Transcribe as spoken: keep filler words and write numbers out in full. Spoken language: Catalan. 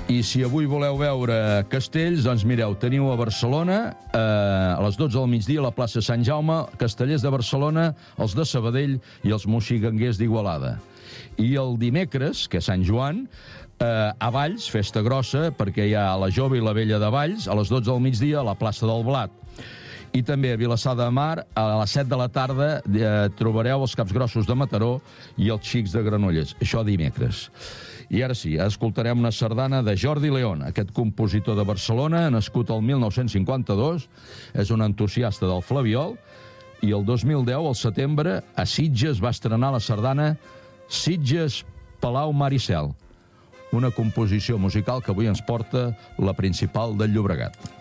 I si avui voleu veure castells, doncs mireu, teniu a Barcelona, eh, a les dotze del migdia, a la plaça Sant Jaume, Castellers de Barcelona, els de Sabadell i els moxiganguers d'Igualada. I el dimecres, que és Sant Joan, eh, a Valls, festa grossa, perquè hi ha la Jove i la Vella de Valls, a les dotze del migdia, a la plaça del Blat. I també a Vilassar de Mar, a les set de la tarda, eh, trobareu els Capgrossos de Mataró i els Xics de Granollers. Això dimecres. I ara sí, escoltarem una sardana de Jordi León, aquest compositor de Barcelona, nascut el mil nou-cents cinquanta-dos, és un entusiasta del flabiol, i el dos mil deu, al setembre, a Sitges va estrenar la sardana Sitges Palau Maricel, una composició musical que avui ens porta la Principal del Llobregat.